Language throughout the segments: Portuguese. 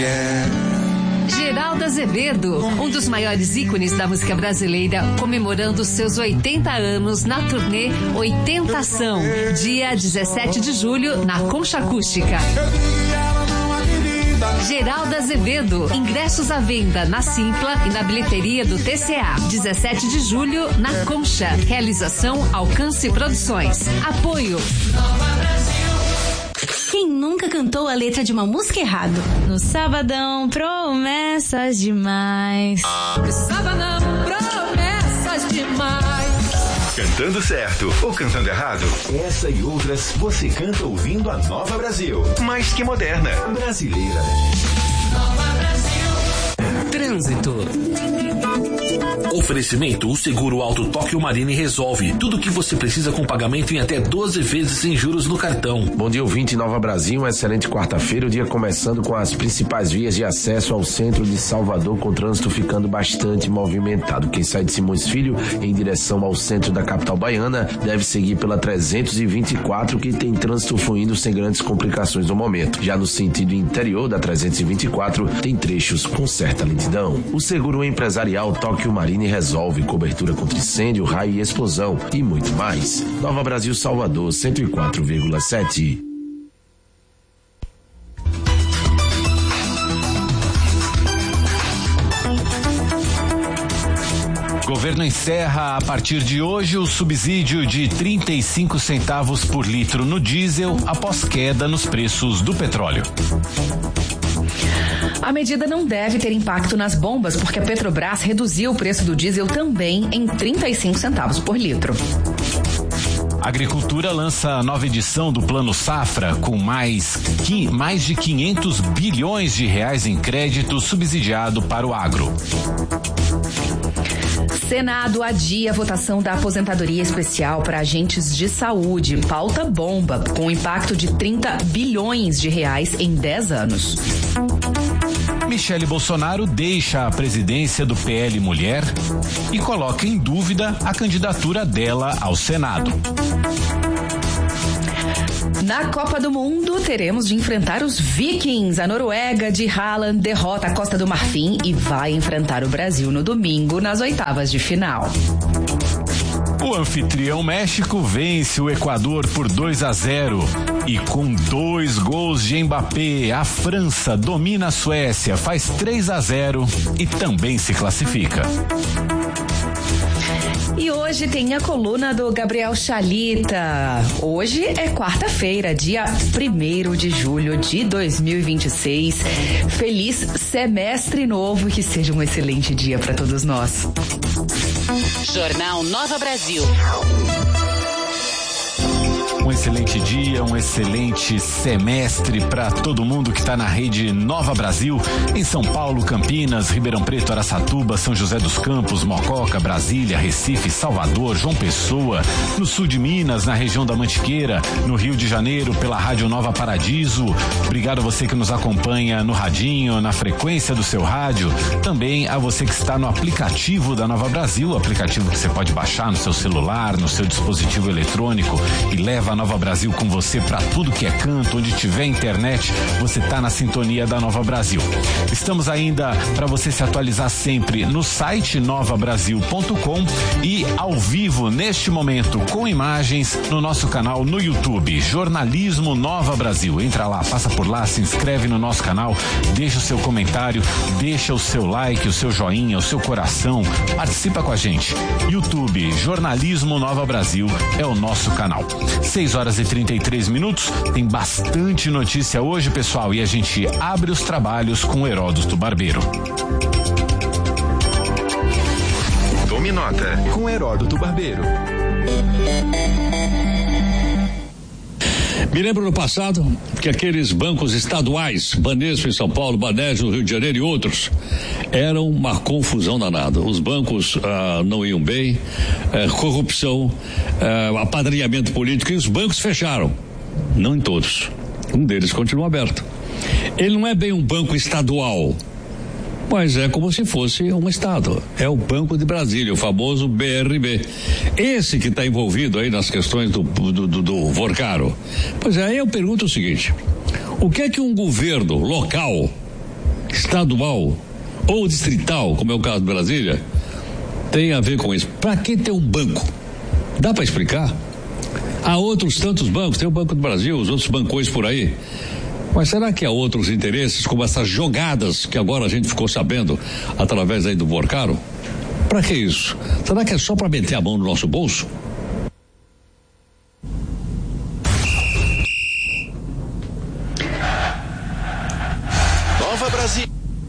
Geraldo Azevedo, um dos maiores ícones da música brasileira, comemorando seus 80 anos na turnê 80ação, dia 17 de julho, na Concha Acústica. Geraldo Azevedo, ingressos à venda na Simpla e na bilheteria do TCA. 17 de julho, na Concha. Realização Alcance Produções. Apoio Quem nunca cantou a letra de uma música errado? No sabadão, promessas demais. No sabadão, promessas demais. Cantando certo ou cantando errado? Essa e outras você canta ouvindo a Nova Brasil. Mais que moderna. Brasileira. Nova Brasil. Trânsito. Oferecimento: o Seguro Auto Tóquio Marine resolve tudo o que você precisa com pagamento em até 12 vezes sem juros no cartão. Bom dia, ouvinte Nova Brasil, uma excelente quarta-feira, o dia começando com as principais vias de acesso ao centro de Salvador, com o trânsito ficando bastante movimentado. Quem sai de Simões Filho em direção ao centro da capital baiana deve seguir pela 324, que tem trânsito fluindo sem grandes complicações no momento. Já no sentido interior da 324 tem trechos com certa lentidão. O Seguro Empresarial Tóquio Marine resolve cobertura contra incêndio, raio e explosão e muito mais. Nova Brasil, Salvador, 104,7. Governo encerra a partir de hoje o subsídio de 35 centavos por litro no diesel após queda nos preços do petróleo. A medida não deve ter impacto nas bombas, porque a Petrobras reduziu o preço do diesel também em 35 centavos por litro. A Agricultura lança a nova edição do Plano Safra, com mais de 500 bilhões de reais em crédito subsidiado para o agro. Senado adia a votação da aposentadoria especial para agentes de saúde. Pauta bomba, com impacto de 30 bilhões de reais em 10 anos. Michele Bolsonaro deixa a presidência do PL Mulher e coloca em dúvida a candidatura dela ao Senado. Na Copa do Mundo, teremos de enfrentar os Vikings. A Noruega de Haaland derrota a Costa do Marfim e vai enfrentar o Brasil no domingo nas oitavas de final. O anfitrião México vence o Equador por 2-0 e com 2 gols de Mbappé, a França domina a Suécia, faz 3-0 e também se classifica. E hoje tem a coluna do Gabriel Chalita. Hoje é quarta-feira, dia 1º de julho de 2026. Feliz semestre novo e que seja um excelente dia para todos nós. Jornal Nova Brasil. Um excelente dia, um excelente semestre para todo mundo que está na rede Nova Brasil, em São Paulo, Campinas, Ribeirão Preto, Araçatuba, São José dos Campos, Mococa, Brasília, Recife, Salvador, João Pessoa, no sul de Minas, na região da Mantiqueira, no Rio de Janeiro, pela Rádio Nova Paradiso. Obrigado a você que nos acompanha no radinho, na frequência do seu rádio. Também a você que está no aplicativo da Nova Brasil, aplicativo que você pode baixar no seu celular, no seu dispositivo eletrônico e leva a Nova Brasil com você para tudo que é canto, onde tiver internet, você tá na sintonia da Nova Brasil. Estamos ainda para você se atualizar sempre no site novabrasil.com e ao vivo neste momento com imagens no nosso canal no YouTube, Jornalismo Nova Brasil. Entra lá, passa por lá, se inscreve no nosso canal, deixa o seu comentário, deixa o seu like, o seu joinha, o seu coração, participa com a gente. YouTube, Jornalismo Nova Brasil é o nosso canal. 6h33, tem bastante notícia hoje, pessoal, e a gente abre os trabalhos com Heródoto Barbeiro. Tome nota com Heródoto Barbeiro. Me lembro no passado que aqueles bancos estaduais, Banespa em São Paulo, Banespa no Rio de Janeiro e outros, eram uma confusão danada. Os bancos não iam bem, corrupção, apadrinhamento político, e os bancos fecharam. Não em todos. Um deles continua aberto. Ele não é bem um banco estadual, mas é como se fosse um estado. É o Banco de Brasília, o famoso BRB. Esse que está envolvido aí nas questões do Vorcaro. Pois é, aí eu pergunto o seguinte: o que é que um governo local estadual ou distrital, como é o caso de Brasília, tem a ver com isso. Para que ter um banco? Dá para explicar? Há outros tantos bancos, tem o Banco do Brasil, os outros bancões por aí. Mas será que há outros interesses, como essas jogadas que agora a gente ficou sabendo através aí do Borcaro? Para que isso? Será que é só para meter a mão no nosso bolso? Nova Brasil.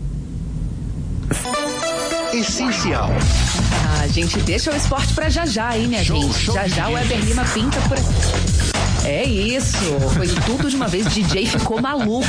Essencial. A gente deixa o esporte pra já, hein, minha gente? Já o Weber Lima pinta por aqui. É isso, foi tudo de uma vez, o DJ ficou maluco,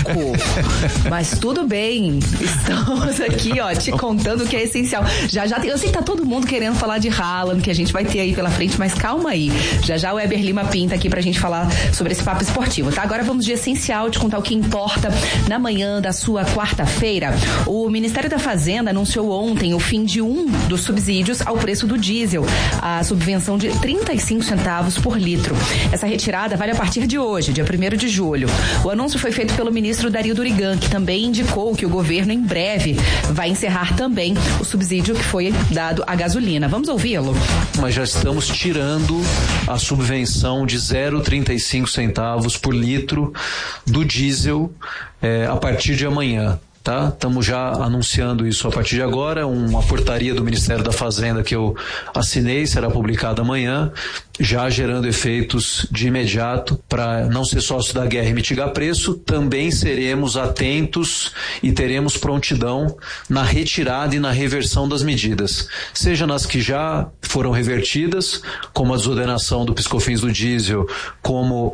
mas tudo bem, estamos aqui, ó, te contando o que é essencial. Já, eu sei que tá todo mundo querendo falar de Haaland, que a gente vai ter aí pela frente, mas calma aí, já o Weber Lima pinta aqui pra gente falar sobre esse papo esportivo, tá? Agora vamos de essencial, te contar o que importa na manhã da sua quarta-feira. O Ministério da Fazenda anunciou ontem o fim de dos subsídios ao preço do diesel, a subvenção de 35 centavos por litro. Essa retirada vale a partir de hoje, dia 1º de julho. O anúncio foi feito pelo ministro Dario Durigan, que também indicou que o governo em breve vai encerrar também o subsídio que foi dado à gasolina. Vamos ouvi-lo? Mas já estamos tirando a subvenção de 0,35 centavos por litro do diesel a partir de amanhã. Tá? Estamos já anunciando isso a partir de agora, uma portaria do Ministério da Fazenda que eu assinei, será publicada amanhã, já gerando efeitos de imediato. Para não ser sócio da guerra e mitigar preço, também seremos atentos e teremos prontidão na retirada e na reversão das medidas, seja nas que já foram revertidas, como a desordenação do PiscoFins do diesel, como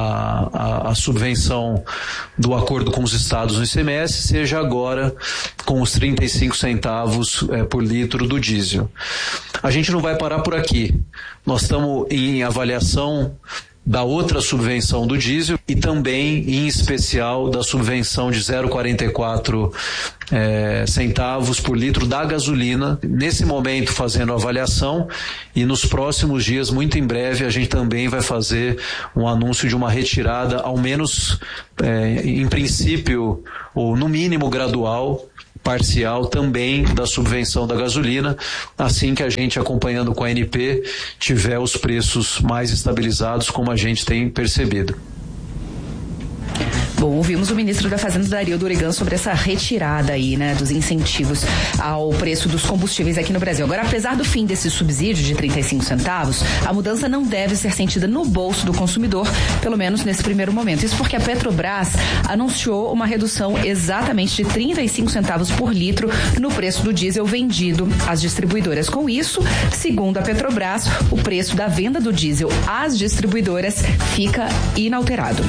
a subvenção do acordo com os estados no ICMS, seja agora com os 35 centavos por litro do diesel. A gente não vai parar por aqui. Nós estamos em avaliação da outra subvenção do diesel e também, em especial, da subvenção de 0,44 centavos por litro da gasolina. Nesse momento, fazendo a avaliação, e nos próximos dias, muito em breve, a gente também vai fazer um anúncio de uma retirada, ao menos em princípio, ou no mínimo gradual, parcial também da subvenção da gasolina, assim que a gente, acompanhando com a ANP, tiver os preços mais estabilizados, como a gente tem percebido. Bom, ouvimos o ministro da Fazenda, Dario Durigan, sobre essa retirada aí, né, dos incentivos ao preço dos combustíveis aqui no Brasil. Agora, apesar do fim desse subsídio de 35 centavos, a mudança não deve ser sentida no bolso do consumidor, pelo menos nesse primeiro momento. Isso porque a Petrobras anunciou uma redução exatamente de 35 centavos por litro no preço do diesel vendido às distribuidoras. Com isso, segundo a Petrobras, o preço da venda do diesel às distribuidoras fica inalterado.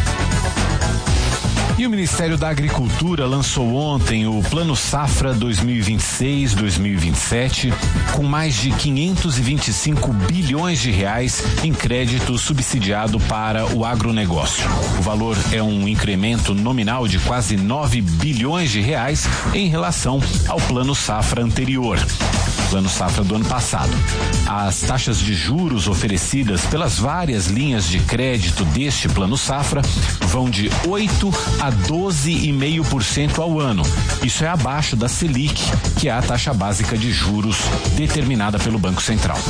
E o Ministério da Agricultura lançou ontem o Plano Safra 2026-2027, com mais de 525 bilhões de reais em crédito subsidiado para o agronegócio. O valor é um incremento nominal de quase 9 bilhões de reais em relação ao Plano Safra anterior. Plano Safra do ano passado. As taxas de juros oferecidas pelas várias linhas de crédito deste Plano Safra vão de 8 a 12,5% ao ano. Isso é abaixo da Selic, que é a taxa básica de juros determinada pelo Banco Central.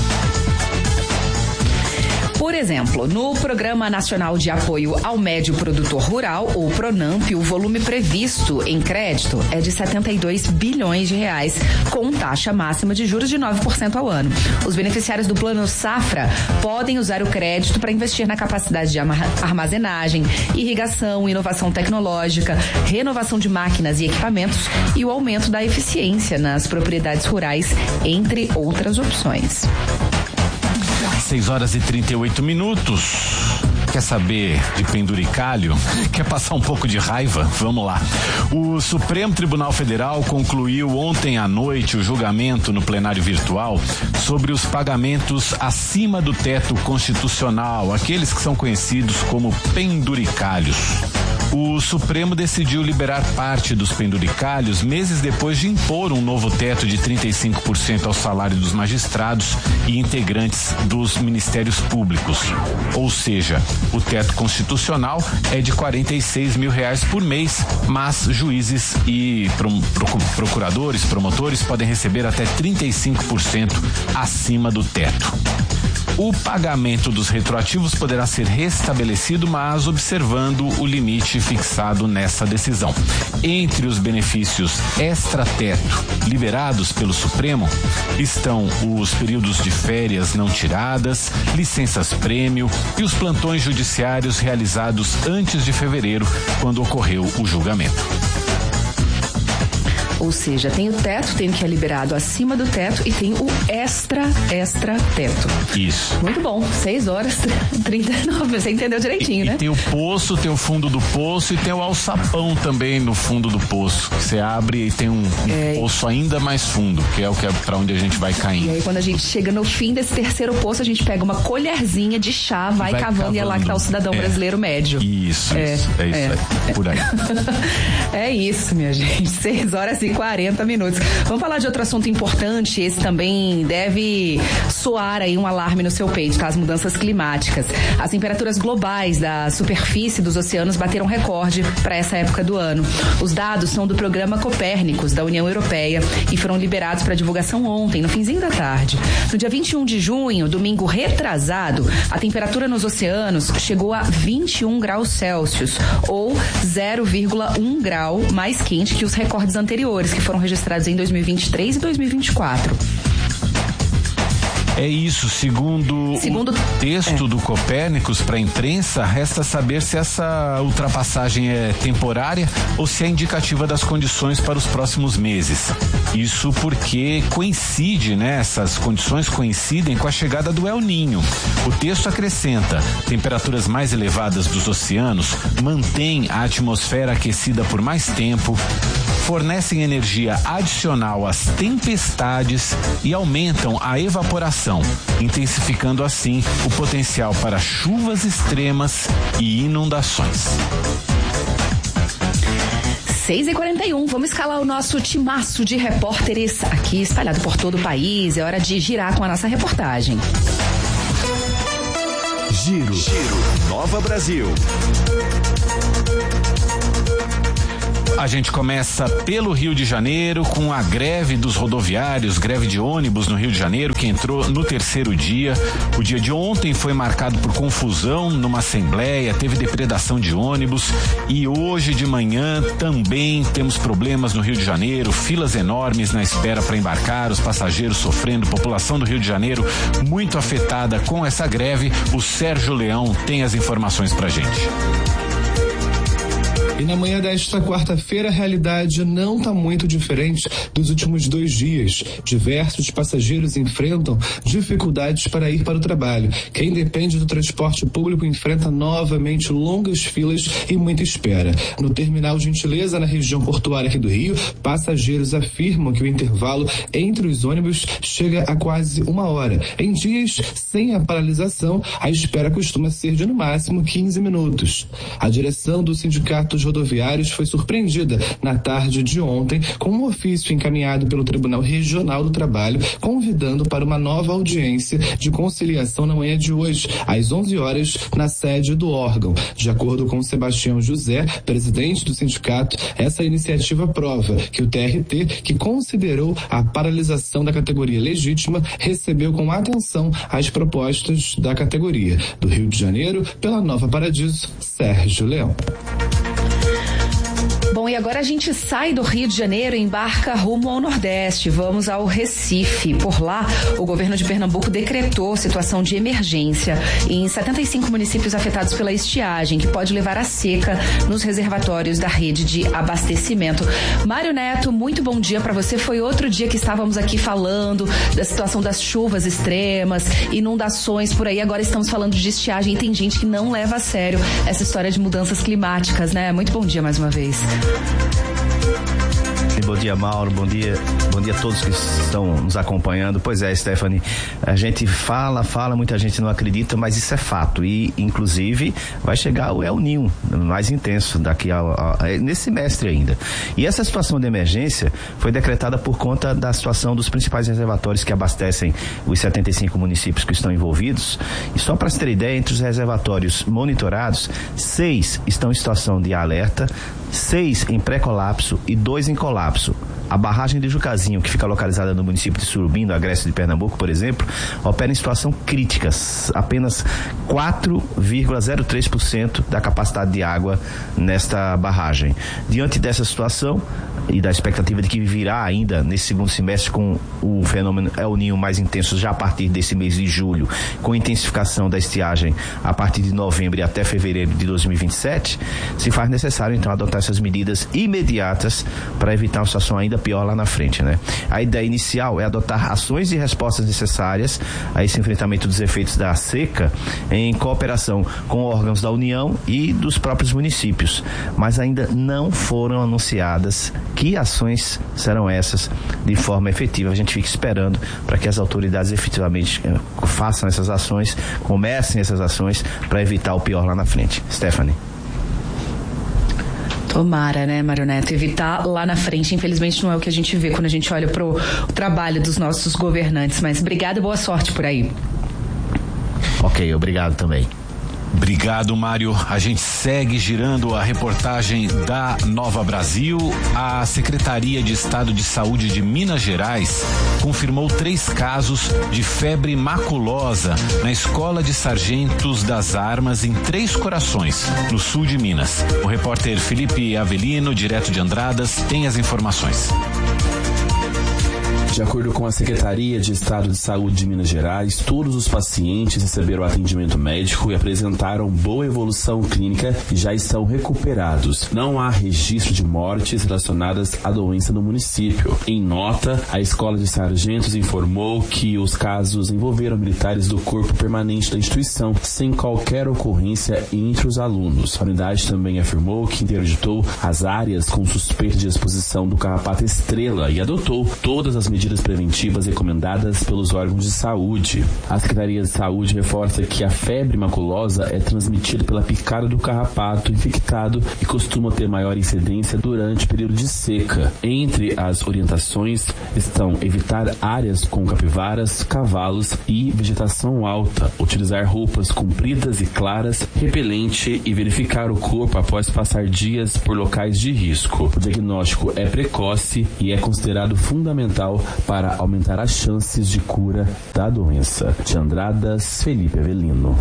Por exemplo, no Programa Nacional de Apoio ao Médio Produtor Rural, o PRONAMP, o volume previsto em crédito é de 72 bilhões de reais, com taxa máxima de juros de 9% ao ano. Os beneficiários do Plano Safra podem usar o crédito para investir na capacidade de armazenagem, irrigação, inovação tecnológica, renovação de máquinas e equipamentos e o aumento da eficiência nas propriedades rurais, entre outras opções. 6h38. Quer saber de penduricalho? Quer passar um pouco de raiva? Vamos lá. O Supremo Tribunal Federal concluiu ontem à noite o julgamento no plenário virtual sobre os pagamentos acima do teto constitucional, aqueles que são conhecidos como penduricalhos. O Supremo decidiu liberar parte dos penduricalhos meses depois de impor um novo teto de 35% ao salário dos magistrados e integrantes dos ministérios públicos. Ou seja, o teto constitucional é de R$46 mil por mês, mas juízes e procuradores, promotores podem receber até 35% acima do teto. O pagamento dos retroativos poderá ser restabelecido, mas observando o limite fixado nessa decisão. Entre os benefícios extra-teto liberados pelo Supremo estão os períodos de férias não tiradas, licenças-prêmio e os plantões judiciários realizados antes de fevereiro, quando ocorreu o julgamento. Ou seja, tem o teto, tem o que é liberado acima do teto e tem o extra-teto. Isso. Muito bom. 6 horas, 39. Você entendeu direitinho, né? E tem o poço, tem o fundo do poço e tem o alçapão também no fundo do poço. Você abre e tem um poço ainda mais fundo, que é para onde a gente vai caindo. E aí, quando a gente chega no fim desse terceiro poço, a gente pega uma colherzinha de chá, vai cavando e é lá que tá o cidadão brasileiro médio. Isso. É isso aí. Por aí. É isso, minha gente. 6 horas e 40 minutos. Vamos falar de outro assunto importante. Esse também deve soar aí um alarme no seu peito, tá? As mudanças climáticas. As temperaturas globais da superfície dos oceanos bateram recorde para essa época do ano. Os dados são do programa Copérnicos da União Europeia e foram liberados para divulgação ontem, no finzinho da tarde. No dia 21 de junho, domingo retrasado, a temperatura nos oceanos chegou a 21 graus Celsius, ou 0,1 grau mais quente que os recordes anteriores, que foram registrados em 2023 e 2024. É isso, segundo o texto do Copérnicos para a imprensa, resta saber se essa ultrapassagem é temporária ou se é indicativa das condições para os próximos meses. Isso porque coincide, né? Essas condições coincidem com a chegada do El Niño. O texto acrescenta: temperaturas mais elevadas dos oceanos mantêm a atmosfera aquecida por mais tempo, fornecem energia adicional às tempestades e aumentam a evaporação, intensificando assim o potencial para chuvas extremas e inundações. 6h41, vamos escalar o nosso timaço de repórteres aqui espalhado por todo o país. É hora de girar com a nossa reportagem. Giro Nova Brasil. A gente começa pelo Rio de Janeiro com a greve dos rodoviários, greve de ônibus no Rio de Janeiro, que entrou no terceiro dia. O dia de ontem foi marcado por confusão numa assembleia, teve depredação de ônibus e hoje de manhã também temos problemas no Rio de Janeiro, filas enormes na espera para embarcar, os passageiros sofrendo, população do Rio de Janeiro muito afetada com essa greve. O Sérgio Leão tem as informações pra gente. E na manhã desta quarta-feira, a realidade não está muito diferente dos últimos 2 dias. Diversos passageiros enfrentam dificuldades para ir para o trabalho. Quem depende do transporte público enfrenta novamente longas filas e muita espera. No terminal Gentileza, na região portuária aqui do Rio, passageiros afirmam que o intervalo entre os ônibus chega a quase 1 hora. Em dias sem a paralisação, a espera costuma ser de no máximo 15 minutos. A direção do Sindicato dos Rodoviários foi surpreendida na tarde de ontem com um ofício encaminhado pelo Tribunal Regional do Trabalho, convidando para uma nova audiência de conciliação na manhã de hoje, às 11 horas, na sede do órgão. De acordo com Sebastião José, presidente do sindicato, essa iniciativa prova que o TRT, que considerou a paralisação da categoria legítima, recebeu com atenção as propostas da categoria. Do Rio de Janeiro, pela Nova Paradiso, Sérgio Leão. Bom, e agora a gente sai do Rio de Janeiro e embarca rumo ao Nordeste. Vamos ao Recife. Por lá, o governo de Pernambuco decretou situação de emergência em 75 municípios afetados pela estiagem, que pode levar à seca nos reservatórios da rede de abastecimento. Mário Neto, muito bom dia para você. Foi outro dia que estávamos aqui falando da situação das chuvas extremas, inundações por aí. Agora estamos falando de estiagem e tem gente que não leva a sério essa história de mudanças climáticas, né? Muito bom dia mais uma vez. bom dia, Mauro, bom dia a todos que estão nos acompanhando. Pois é, Stephanie, a gente fala, muita gente não acredita, mas isso é fato e, inclusive, vai chegar o El Niño mais intenso daqui nesse semestre ainda. E essa situação de emergência foi decretada por conta da situação dos principais reservatórios que abastecem os 75 municípios que estão envolvidos. E só para se ter ideia, entre os reservatórios monitorados, 6 estão em situação de alerta, 6 em pré-colapso e 2 em colapso. A barragem de Jucazinho, que fica localizada no município de Surubim, no Agreste de Pernambuco, por exemplo, opera em situação crítica. Apenas 4,03% da capacidade de água nesta barragem. Diante dessa situação e da expectativa de que virá ainda nesse segundo semestre com o fenômeno El Niño mais intenso já a partir desse mês de julho, com intensificação da estiagem a partir de novembro e até fevereiro de 2027, se faz necessário então adotar essas medidas imediatas para evitar uma situação ainda pior lá na frente, né? A ideia inicial é adotar ações e respostas necessárias a esse enfrentamento dos efeitos da seca em cooperação com órgãos da União e dos próprios municípios, mas ainda não foram anunciadas que ações serão essas de forma efetiva. A gente fica esperando para que as autoridades efetivamente façam essas ações, comecem essas ações para evitar o pior lá na frente. Stephanie. Tomara, né, Mário Neto? Evitar lá na frente, infelizmente não é o que a gente vê quando a gente olha pro trabalho dos nossos governantes, mas obrigado e boa sorte por aí. Ok, obrigado também. Obrigado, Mário. A gente segue girando a reportagem da Nova Brasil. A Secretaria de Estado de Saúde de Minas Gerais confirmou 3 casos de febre maculosa na Escola de Sargentos das Armas em Três Corações, no sul de Minas. O repórter Felipe Avelino, direto de Andradas, tem as informações. De acordo com a Secretaria de Estado de Saúde de Minas Gerais, todos os pacientes receberam atendimento médico e apresentaram boa evolução clínica e já estão recuperados. Não há registro de mortes relacionadas à doença no município. Em nota, a Escola de Sargentos informou que os casos envolveram militares do corpo permanente da instituição, sem qualquer ocorrência entre os alunos. A unidade também afirmou que interditou as áreas com suspeita de exposição do carrapato estrela e adotou todas as medidas preventivas recomendadas pelos órgãos de saúde. A Secretaria de Saúde reforça que a febre maculosa é transmitida pela picada do carrapato infectado e costuma ter maior incidência durante o período de seca. Entre as orientações estão evitar áreas com capivaras, cavalos e vegetação alta, utilizar roupas compridas e claras, repelente e verificar o corpo após passar dias por locais de risco. O diagnóstico é precoce e é considerado fundamental para aumentar as chances de cura da doença. De Andradas, Felipe Avelino.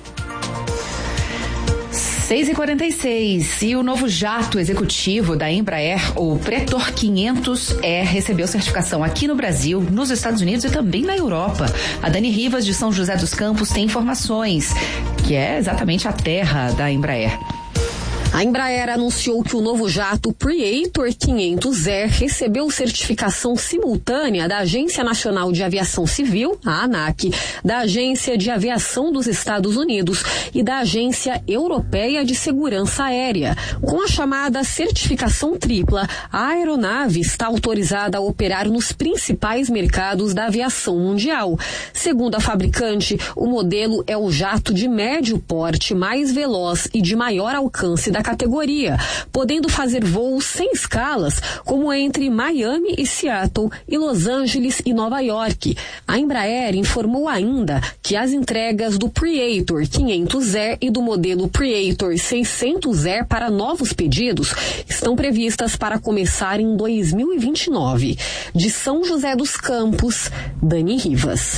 6h46, e o novo jato executivo da Embraer, o Praetor 500E, recebeu certificação aqui no Brasil, nos Estados Unidos e também na Europa. A Dani Rivas, de São José dos Campos, tem informações, que é exatamente a terra da Embraer. A Embraer anunciou que o novo jato Praetor 500E recebeu certificação simultânea da Agência Nacional de Aviação Civil, a ANAC, da Agência de Aviação dos Estados Unidos e da Agência Europeia de Segurança Aérea. Com a chamada certificação tripla, a aeronave está autorizada a operar nos principais mercados da aviação mundial. Segundo a fabricante, o modelo é o jato de médio porte mais veloz e de maior alcance da categoria, podendo fazer voos sem escalas, como entre Miami e Seattle e Los Angeles e Nova York. A Embraer informou ainda que as entregas do Praetor 500E e do modelo Praetor 600E para novos pedidos estão previstas para começar em 2029. De São José dos Campos, Dani Rivas.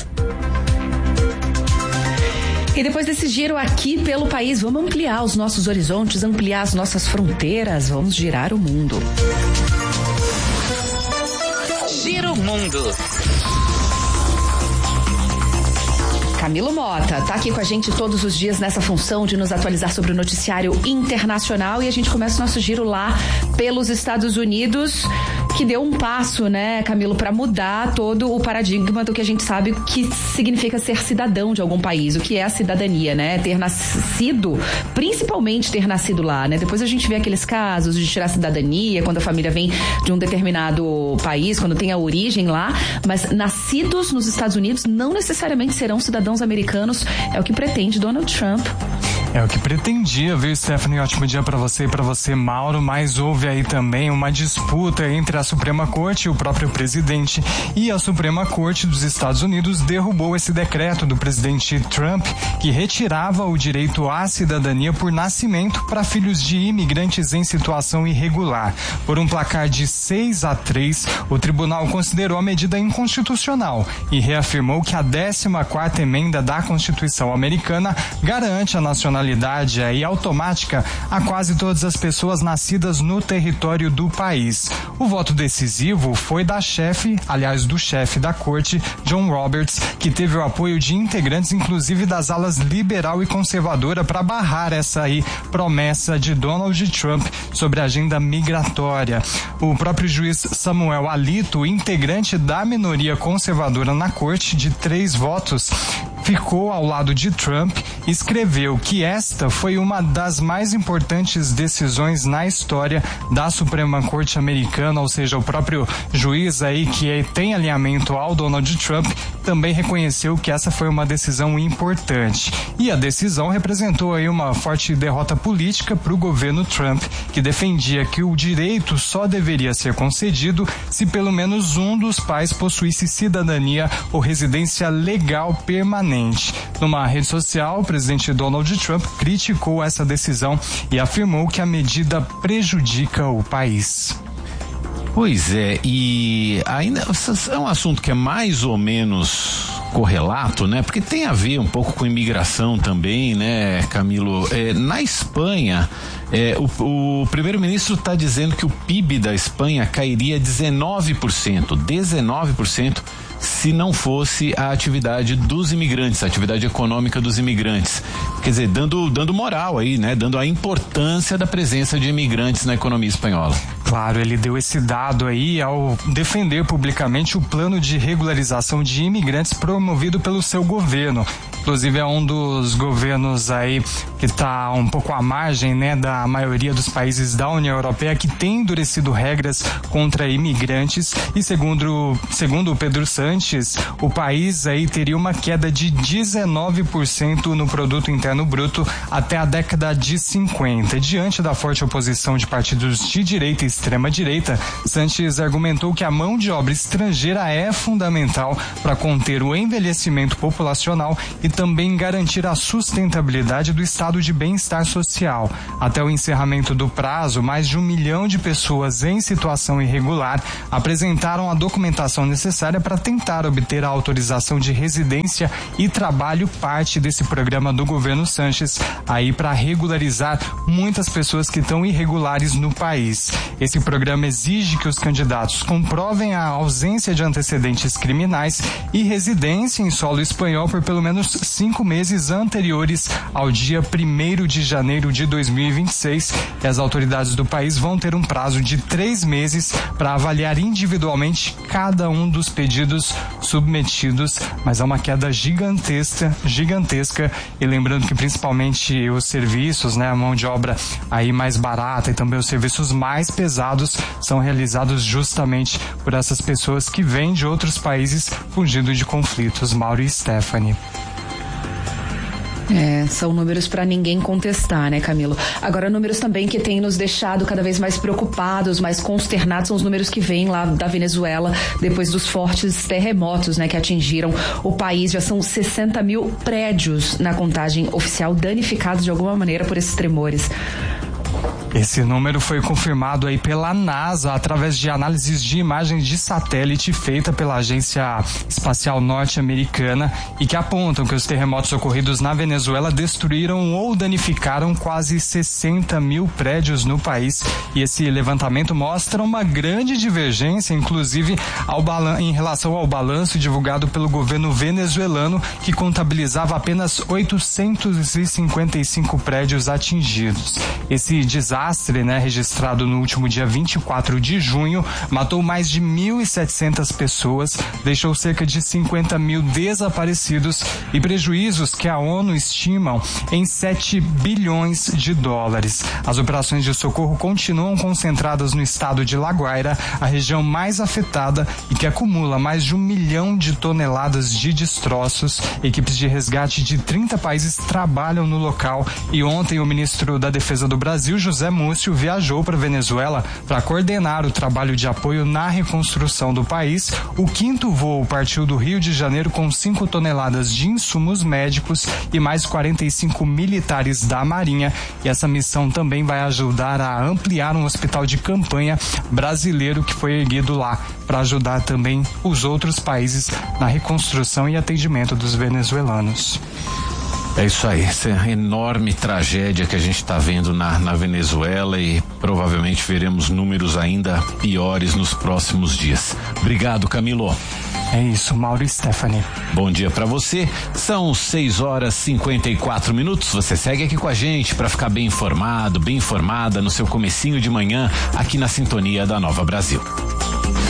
E depois desse giro aqui pelo país, vamos ampliar os nossos horizontes, ampliar as nossas fronteiras, vamos girar o mundo. Giro Mundo. Camilo Mota tá aqui com a gente todos os dias nessa função de nos atualizar sobre o noticiário internacional, e a gente começa o nosso giro lá pelos Estados Unidos, que deu um passo, né, Camilo, para mudar todo o paradigma do que a gente sabe que significa ser cidadão de algum país, o que é a cidadania, né? Ter nascido, principalmente ter nascido lá, né? Depois a gente vê aqueles casos de tirar a cidadania quando a família vem de um determinado país, quando tem a origem lá, mas nascidos nos Estados Unidos não necessariamente serão cidadãos americanos, é o que pretende Donald Trump. É o que pretendia, viu, Stephanie? Ótimo dia para você e para você, Mauro. Mas houve aí também uma disputa entre a Suprema Corte e o próprio presidente. E a Suprema Corte dos Estados Unidos derrubou esse decreto do presidente Trump que retirava o direito à cidadania por nascimento para filhos de imigrantes em situação irregular. Por um placar de 6-3, o tribunal considerou a medida inconstitucional e reafirmou que a 14ª emenda da Constituição americana garante a nacionalidade aí automática a quase todas as pessoas nascidas no território do país. O voto decisivo foi do chefe da corte, John Roberts, que teve o apoio de integrantes, inclusive das alas liberal e conservadora, para barrar essa aí promessa de Donald Trump sobre a agenda migratória. O próprio juiz Samuel Alito, integrante da minoria conservadora na corte, de 3 votos, ficou ao lado de Trump e escreveu que esta foi uma das mais importantes decisões na história da Suprema Corte americana, ou seja, o próprio juiz aí que tem alinhamento ao Donald Trump também reconheceu que essa foi uma decisão importante. E a decisão representou aí uma forte derrota política para o governo Trump, que defendia que o direito só deveria ser concedido se pelo menos um dos pais possuísse cidadania ou residência legal permanente. Numa rede social, o presidente Donald Trump criticou essa decisão e afirmou que a medida prejudica o país. Pois é, e ainda é um assunto que é mais ou menos correlato, né? Porque tem a ver um pouco com imigração também, né, Camilo? Na Espanha, o primeiro-ministro está dizendo que o PIB da Espanha cairia 19%, se não fosse a atividade dos imigrantes, a atividade econômica dos imigrantes. Quer dizer, dando moral aí, né? Dando a importância da presença de imigrantes na economia espanhola. Claro, ele deu esse dado aí ao defender publicamente o plano de regularização de imigrantes promovido pelo seu governo. Inclusive é um dos governos aí que está um pouco à margem, né, da maioria dos países da União Europeia, que tem endurecido regras contra imigrantes, e segundo o Pedro Sanches, o país aí teria uma queda de 19% no produto interno bruto até a década de 50. Diante da forte oposição de partidos de direita e extrema-direita, Sanches argumentou que a mão de obra estrangeira é fundamental para conter o envelhecimento populacional e também garantir a sustentabilidade do estado de bem-estar social. Até o encerramento do prazo, mais de 1 milhão de pessoas em situação irregular apresentaram a documentação necessária para tentar obter a autorização de residência e trabalho, parte desse programa do governo Sanches, aí para regularizar muitas pessoas que estão irregulares no país. Esse programa exige que os candidatos comprovem a ausência de antecedentes criminais e residência em solo espanhol por pelo menos 5 meses anteriores ao dia 1º de janeiro de 2026. E as autoridades do país vão ter um prazo de 3 meses para avaliar individualmente cada um dos pedidos submetidos, mas há uma queda gigantesca, e lembrando que principalmente os serviços, né, a mão de obra aí mais barata e também os serviços mais pesados são realizados justamente por essas pessoas que vêm de outros países fugindo de conflitos. Mauro e Stephanie. São números para ninguém contestar, né, Camilo? Agora, números também que têm nos deixado cada vez mais preocupados, mais consternados, são os números que vêm lá da Venezuela depois dos fortes terremotos, né, que atingiram o país. Já são 60 mil prédios na contagem oficial danificados de alguma maneira por esses tremores. Esse número foi confirmado aí pela NASA através de análises de imagens de satélite feita pela Agência Espacial Norte-Americana e que apontam que os terremotos ocorridos na Venezuela destruíram ou danificaram quase 60 mil prédios no país. E esse levantamento mostra uma grande divergência, inclusive em relação ao balanço divulgado pelo governo venezuelano, que contabilizava apenas 855 prédios atingidos. Esse desastre desastre, né, registrado no último dia 24 de junho, matou mais de 1.700 pessoas, deixou cerca de 50 mil desaparecidos e prejuízos que a ONU estimam em 7 bilhões de dólares. As operações de socorro continuam concentradas no estado de La Guaira, a região mais afetada e que acumula mais de 1 milhão de toneladas de destroços. Equipes de resgate de 30 países trabalham no local e ontem o ministro da Defesa do Brasil, José Múcio, viajou para a Venezuela para coordenar o trabalho de apoio na reconstrução do país. O 5º voo partiu do Rio de Janeiro com 5 toneladas de insumos médicos e mais 45 militares da Marinha. E essa missão também vai ajudar a ampliar um hospital de campanha brasileiro que foi erguido lá para ajudar também os outros países na reconstrução e atendimento dos venezuelanos. É isso aí, essa enorme tragédia que a gente está vendo na Venezuela e provavelmente veremos números ainda piores nos próximos dias. Obrigado, Camilo. É isso, Mauro e Stephanie. Bom dia pra você. São 6h54. Você segue aqui com a gente para ficar bem informado, bem informada no seu comecinho de manhã aqui na sintonia da Nova Brasil.